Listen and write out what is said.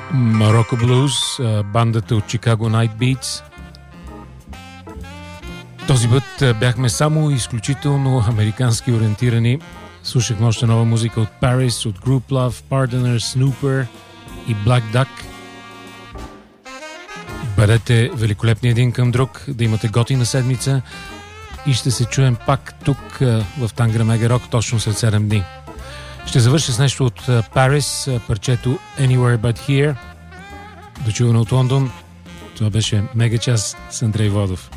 Morocco Blues, бандата от Chicago Night Beats. Този път бяхме само изключително американски ориентирани. Слушахме още нова музика от Paris, от Group Love, Pardoners, Snooper и Black Duck. Бъдете великолепни един към друг, да имате готина седмица и ще се чуем пак тук в Тангра Мега Рок точно след 7 дни. Ще завърша с нещо от Paris, парчето Anywhere But Here. Дочуване от Лондон. Това беше Мега час с Андрей Водов.